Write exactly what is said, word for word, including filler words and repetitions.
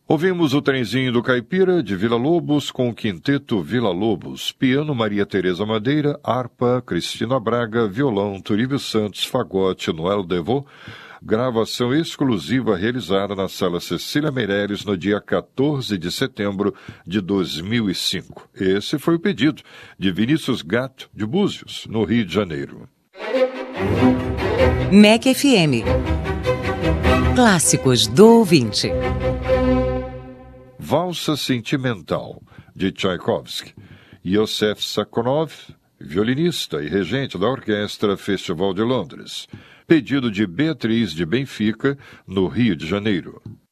Ouvimos o Trenzinho do Caipira, de Villa-Lobos, com o Quinteto Villa-Lobos, piano Maria Tereza Madeira, harpa Cristina Braga, violão Turíbio Santos, fagote Noel Devô, gravação exclusiva realizada na Sala Cecília Meireles no dia quatorze de setembro de dois mil e cinco. Esse foi o pedido de Vinícius Gato, de Búzios, no Rio de Janeiro. M E C F M. Clássicos do ouvinte. Valsa Sentimental, de Tchaikovsky. Yosef Sakonov, violinista e regente da Orquestra Festival de Londres. Pedido de Beatriz de Benfica, no Rio de Janeiro.